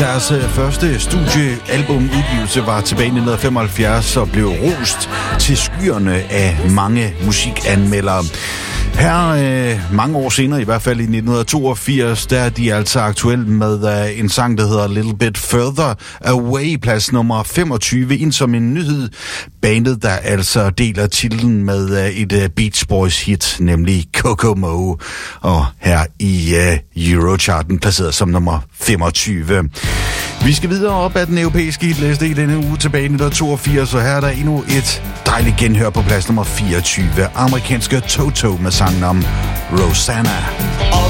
Deres første studiealbumudgivelse var tilbage i 1975 og blev rost til skyerne af mange musikanmeldere. Her mange år senere, i hvert fald i 1982, der er de altså aktuelle med en sang, der hedder A Little Bit Further Away, plads nummer 25, ind som en nyhed. Bandet, der altså deler titlen med et Beach Boys hit, nemlig Kokomo, og her i Eurocharten placeret som nummer 25. Vi skal videre op ad den europæiske hitliste i denne uge tilbage i 1982, og her er der endnu et dejligt genhør på plads nummer 24. Amerikanske Toto med sangen om Rosanna.